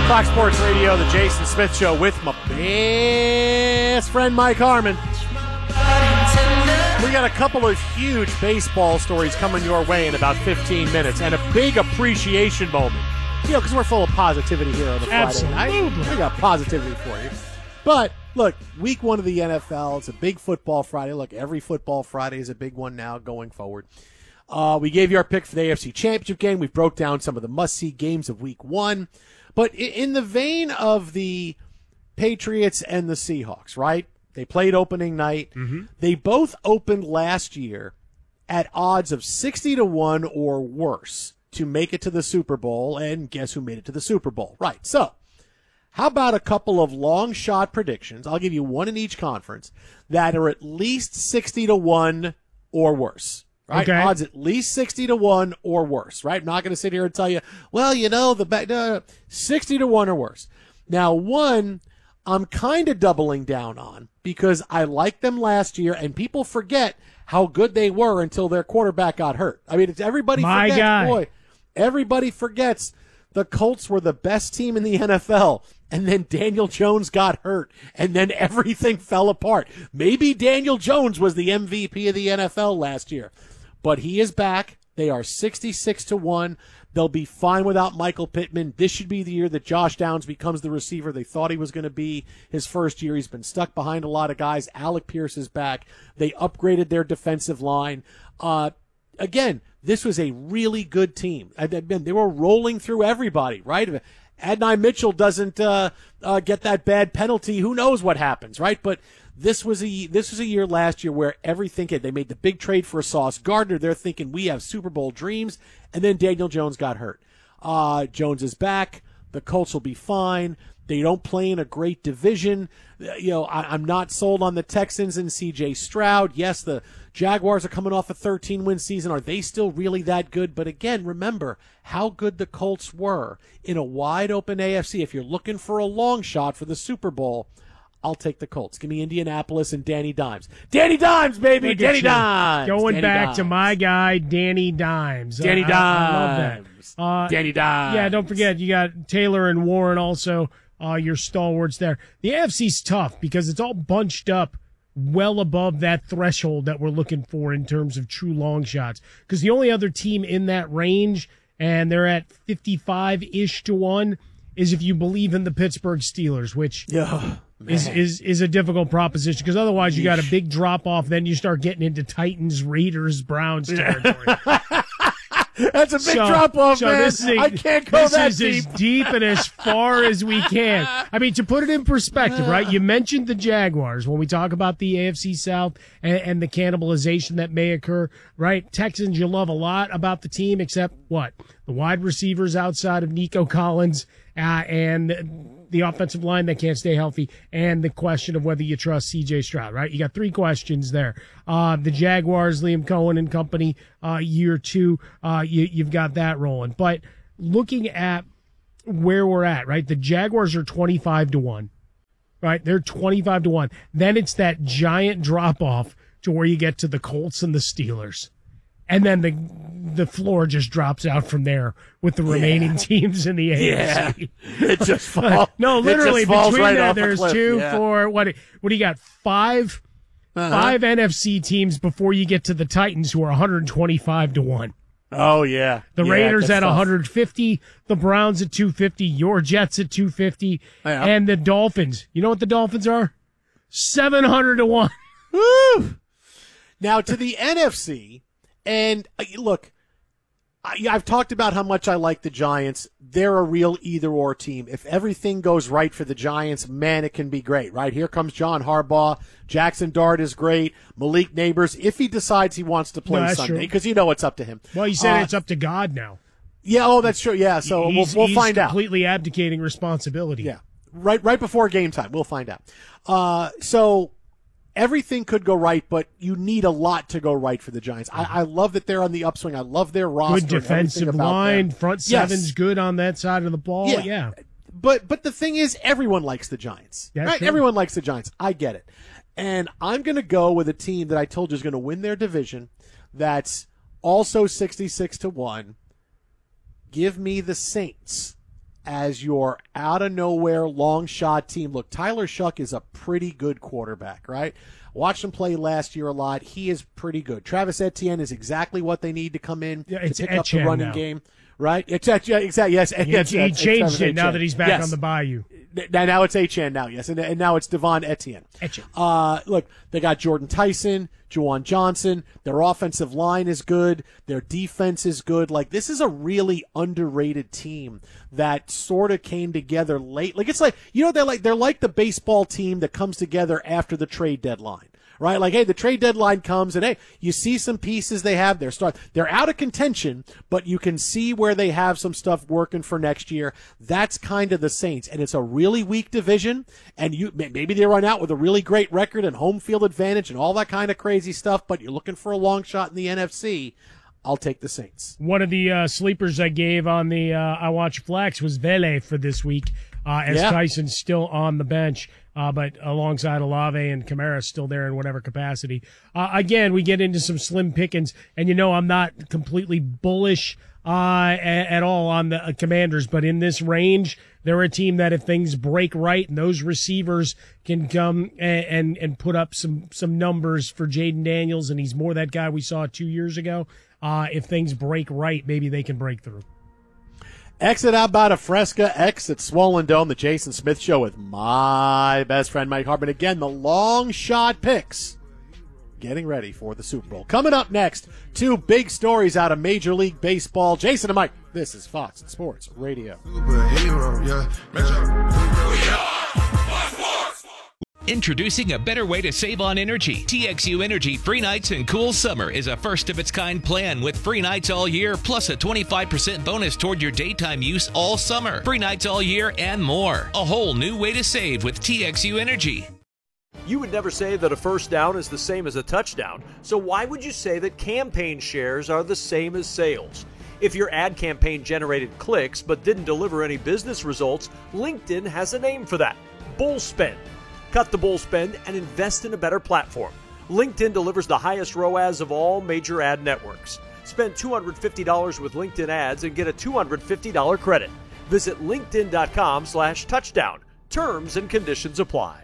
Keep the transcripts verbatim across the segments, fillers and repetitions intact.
Fox Sports Radio, the Jason Smith Show with my best friend Mike Harmon. We got a couple of huge baseball stories coming your way in about fifteen minutes, and a big appreciation moment. You know, because we're full of positivity here on the Friday Absolutely. night. We got positivity for you. But, look, week one of the N F L, it's a big football Friday. Look, every football Friday is a big one now going forward. Uh, we gave you our pick for the A F C Championship game. We broke down some of the must-see games of week one. But in the vein of the Patriots and the Seahawks, right? They played opening night. Mm-hmm. They both opened last year at odds of sixty to one or worse to make it to the Super Bowl. And guess who made it to the Super Bowl? Right. So how about a couple of long shot predictions? I'll give you one in each conference that are at least sixty to one or worse. Right? Okay. Odds at least sixty to one or worse, right? I'm not going to sit here and tell you, well, you know, the back, no, no, sixty to one or worse. Now, one, I'm kind of doubling down on because I liked them last year, and people forget how good they were until their quarterback got hurt. I mean, it's everybody My forgets, guy. boy, everybody forgets the Colts were the best team in the N F L. And then Daniel Jones got hurt, and then everything fell apart. Maybe Daniel Jones was the M V P of the N F L last year. But he is back. They are sixty-six to one. They'll be fine without Michael Pittman. This should be the year that Josh Downs becomes the receiver they thought he was going to be his first year. He's been stuck behind a lot of guys. Alec Pierce is back. They upgraded their defensive line. Uh, again, this was a really good team. They were rolling through everybody, right? If Adonai Mitchell doesn't uh, uh, get that bad penalty, who knows what happens, right? But This was a this was a year last year where everything they made the big trade for Sauce Gardner. They're thinking we have Super Bowl dreams, and then Daniel Jones got hurt. Uh, Jones is back. The Colts will be fine. They don't play in a great division. You know, I, I'm not sold on the Texans and C J Stroud. Yes, the Jaguars are coming off a thirteen win season. Are they still really that good? But again, remember how good the Colts were in a wide open A F C. If you're looking for a long shot for the Super Bowl, I'll take the Colts. Give me Indianapolis and Danny Dimes. Danny Dimes, baby! Look at Danny you. Dimes! Going Danny back Dimes. to my guy, Danny Dimes. Danny I, Dimes. I, I love that. Uh, Danny Dimes. Yeah, don't forget, you got Taylor and Warren also, uh, your stalwarts there. The A F C's tough because it's all bunched up well above that threshold that we're looking for in terms of true long shots. Because the only other team in that range, and they're at fifty-five-ish to one, is if you believe in the Pittsburgh Steelers, which Yeah. is, is is a difficult proposition because otherwise you got a big drop off. Then you start getting into Titans, Raiders, Browns territory. That's a big So- drop off, so man. this is a- I can't go this that is deep. as deep and as far as we can. I mean, to put it in perspective, right? You mentioned the Jaguars when we talk about the A F C South and, and the cannibalization that may occur, right? Texans, you love a lot about the team, except what? The wide receivers outside of Nico Collins uh, and the offensive line that can't stay healthy, and the question of whether you trust C J Stroud, right? You got three questions there. Uh, the Jaguars, Liam Cohen and company, uh, year two, uh, you, you've got that rolling. But looking at where we're at, right? The Jaguars are twenty-five to one, right? They're twenty-five to one. Then it's that giant drop off to where you get to the Colts and the Steelers. And then the the floor just drops out from there with the remaining Yeah. teams in the A F C. Yeah. It just falls. No, literally it just falls between right there, off a there's cliff. two, Yeah. four. What? What do you got? Five, Uh-huh. five N F C teams before you get to the Titans, who are one hundred twenty-five to one. Oh yeah. The Yeah, Raiders that's at tough. one hundred fifty, the Browns at two fifty, your Jets at two fifty, Yeah. and the Dolphins. You know what the Dolphins are? seven hundred to one. Woo! Now to the N F C, and uh, look, I, I've talked about how much I like the Giants. They're a real either-or team. If everything goes right for the Giants, man, it can be great, right? Here comes John Harbaugh. Jackson Dart is great. Malik Neighbors, if he decides he wants to play No, that's Sunday, true. because you know it's up to him. Well, you said Uh, it's up to God now. Yeah, oh, that's true. Yeah, so we'll, he's, we'll he's find out. completely abdicating responsibility. Yeah, right, right before game time, we'll find out. Uh, so everything could go right, but you need a lot to go right for the Giants. I, I love that they're on the upswing. I love their roster. Good and everything defensive about line, them. front Yes. seven's good on that side of the ball. Yeah. Yeah. But but the thing is, everyone likes the Giants. Yeah, right? true. Everyone likes the Giants. I get it. And I'm going to go with a team that I told you is going to win their division that's also sixty-six to one. Give me the Saints as your out-of-nowhere long shot team. Look, Tyler Shuck is a pretty good quarterback, right? Watched him play last year a lot. He is pretty good. Travis Etienne is exactly what they need to come in yeah, to it's pick Etienne up the running now. game, right? Exactly. Exactly. Yes. He, yes, he yes, changed it now Etienne. that he's back yes. on the Bayou. Now, now it's Etienne now, yes, and, and now it's Devon Etienne. Etienne. Uh, look, they got Jordan Tyson, Juwan Johnson. Their offensive line is good. Their defense is good. Like, this is a really underrated team that sort of came together late. Like, it's like, you know, they're like they're like the baseball team that comes together after the trade deadline. Right? Like, hey, the trade deadline comes and, hey, you see some pieces they have. They're start, they're out of contention, but you can see where they have some stuff working for next year. That's kind of the Saints. And it's a really weak division. And you maybe they run out with a really great record and home field advantage and all that kind of crazy stuff, but you're looking for a long shot in the N F C. I'll take the Saints. One of the uh, sleepers I gave on the uh, I Watch Flex was Vele for this week, uh, as yeah. Tyson's still on the bench. Uh, but alongside Olave and Kamara still there in whatever capacity. Uh, again, we get into some slim pickings, and you know I'm not completely bullish uh, at, at all on the uh, Commanders, but in this range, they're a team that if things break right and those receivers can come and and, and put up some, some numbers for Jaden Daniels, and he's more that guy we saw two years ago, uh, if things break right, maybe they can break through. Exit out by Fresca, X at Swollen Dome, the Jason Smith Show with my best friend Mike Hartman. Again, the long shot picks getting ready for the Super Bowl. Coming up next, two big stories out of Major League Baseball. Jason and Mike, this is Fox Sports Radio. Superhero, yeah. Introducing a better way to save on energy. T X U Energy Free Nights and Cool Summer is a first-of-its-kind plan with free nights all year, plus a twenty-five percent bonus toward your daytime use all summer. Free nights all year and more. A whole new way to save with T X U Energy. You would never say that a first down is the same as a touchdown, so why would you say that campaign shares are the same as sales? If your ad campaign generated clicks but didn't deliver any business results, LinkedIn has a name for that: bull spend. Cut the bull spend and invest in a better platform. LinkedIn delivers the highest R O A S of all major ad networks. Spend two hundred fifty dollars with LinkedIn ads and get a two hundred fifty dollars credit. Visit linkedin.com slash touchdown. Terms and conditions apply.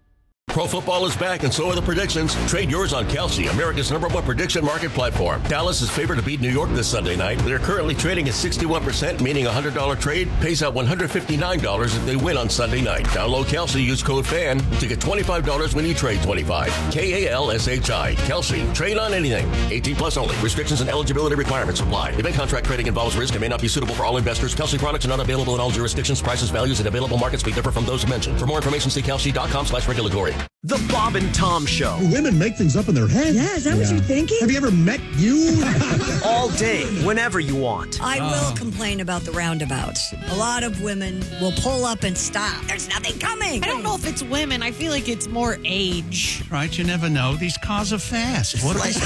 Pro football is back, and so are the predictions. Trade yours on Kelsey, America's number one prediction market platform. Dallas is favored to beat New York this Sunday night. They're currently trading at sixty-one percent, meaning a one hundred dollars trade pays out one hundred fifty-nine dollars if they win on Sunday night. Download Kelsey, use code FAN to get twenty-five dollars when you trade twenty-five dollars. K A L S H I. Kelsey. Trade on anything. eighteen plus only. Restrictions and eligibility requirements apply. Event contract trading involves risk and may not be suitable for all investors. Kelsey products are not available in all jurisdictions. Prices, values, and available markets may differ from those mentioned. For more information, see kelsey.com slash regulatory. The Bob and Tom Show. Women make things up in their head. Yeah, is that yeah. what you're thinking? Have you ever met you? All day, whenever you want. I uh. will complain about the roundabouts. A lot of women will pull up and stop. There's nothing coming. I don't know if it's women. I feel like it's more age. Right, you never know. These cars are fast. What are they?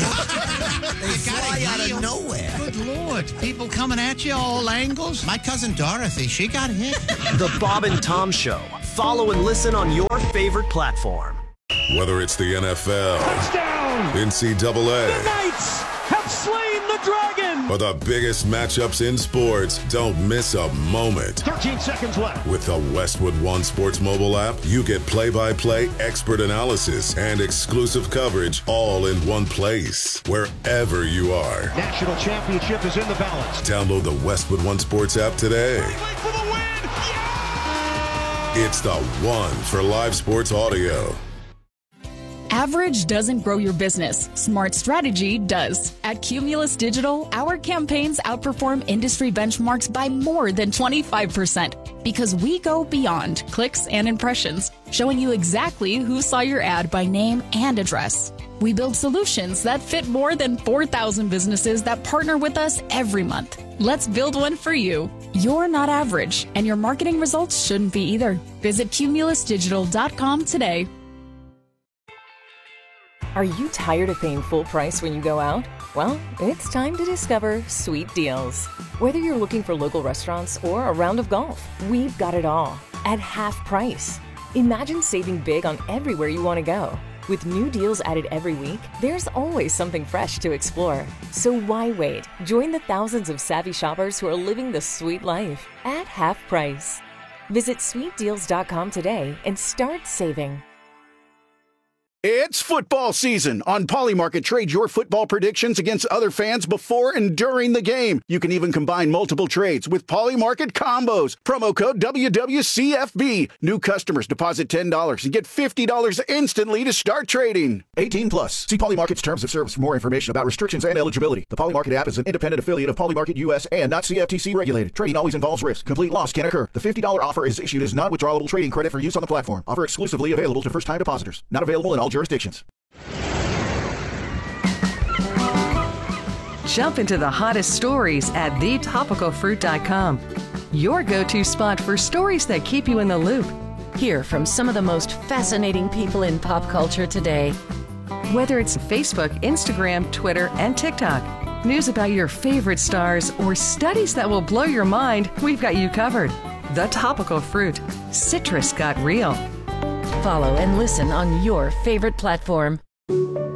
They fly out of nowhere. Good Lord. People coming at you all angles. My cousin Dorothy, she got hit. The Bob and Tom Show. Follow and listen on your favorite platform. Whether it's the N F L, touchdown, N C double A, the Knights have slain the dragon, or the biggest matchups in sports, don't miss a moment. thirteen seconds left. With the Westwood One Sports mobile app, you get play-by-play expert analysis and exclusive coverage all in one place, wherever you are. National championship is in the balance. Download the Westwood One Sports app today. For the win. Yeah! It's the one for live sports audio. Average doesn't grow your business. Smart strategy does. At Cumulus Digital, our campaigns outperform industry benchmarks by more than twenty-five percent because we go beyond clicks and impressions, showing you exactly who saw your ad by name and address. We build solutions that fit more than four thousand businesses that partner with us every month. Let's build one for you. You're not average, and your marketing results shouldn't be either. Visit cumulus digital dot com today. Are you tired of paying full price when you go out? Well, it's time to discover Sweet Deals. Whether you're looking for local restaurants or a round of golf, we've got it all at half price. Imagine saving big on everywhere you want to go. With new deals added every week, there's always something fresh to explore. So why wait? Join the thousands of savvy shoppers who are living the sweet life at half price. Visit sweet deals dot com today and start saving. It's football season. On Polymarket, trade your football predictions against other fans before and during the game. You can even combine multiple trades with Polymarket combos. Promo code W W C F B. New customers deposit ten dollars and get fifty dollars instantly to start trading. eighteen plus. See Polymarket's terms of service for more information about restrictions and eligibility. The Polymarket app is an independent affiliate of Polymarket U S and not C F T C regulated. Trading always involves risk. Complete loss can occur. The fifty dollars offer is issued as non-withdrawable trading credit for use on the platform. Offer exclusively available to first-time depositors. Not available in all jurisdictions. Jump into the hottest stories at the topical fruit dot com. Your go-to spot for stories that keep you in the loop. Hear from some of the most fascinating people in pop culture today. Whether it's Facebook, Instagram, Twitter, and TikTok, news about your favorite stars, or studies that will blow your mind, we've got you covered. The Topical Fruit. Citrus got real. Follow and listen on your favorite platform.